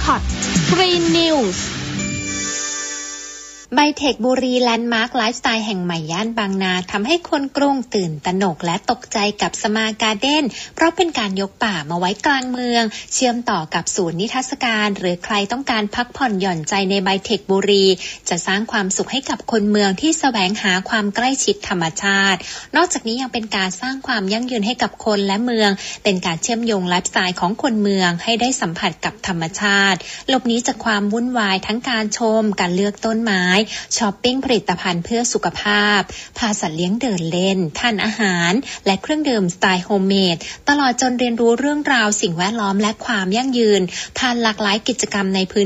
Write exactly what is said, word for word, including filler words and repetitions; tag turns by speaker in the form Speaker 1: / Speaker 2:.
Speaker 1: Hot Green Newsไบเทคบุรีแลนด์มาร์คไลฟ์สไตล์แห่งใหม่ย่านบางนาทำให้คนกรุงตื่นตระหนกและตกใจกับสมาการ์เด้นเพราะเป็นการยกป่ามาไว้กลางเมืองเชื่อมต่อกับศูนย์นิทรรศการหรือใครต้องการพักผ่อนหย่อนใจในไบเทคบุรีจะสร้างความสุขให้กับคนเมืองที่แสวงหาความใกล้ชิดธรรมชาตินอกจากนี้ยังเป็นการสร้างความยั่งยืนให้กับคนและเมืองเป็นการเชื่อมโยงไลฟ์สไตล์ของคนเมืองให้ได้สัมผัสกับธรรมชาติหลบหนีจากความวุ่นวายทั้งการชมการเลือกต้นไม้ช้อปปิ้งผลิตภัณฑ์เพื่อสุขภาพพาสัตว์เลี้ยงเดินเล่นทานอาหารและเครื่องดื่มสไตล์โฮมเมดตลอดจนเรียนรู้เรื่องราวสิ่งแวดล้อมและความยั่งยืนผ่านหลากหลายกิจกรรมในพื้น